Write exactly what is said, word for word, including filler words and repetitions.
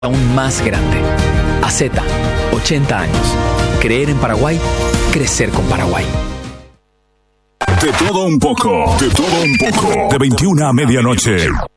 aún más grande. A Z, ochenta años. Creer en Paraguay, crecer con Paraguay. De todo un poco, de todo un poco. De veintiuna a medianoche.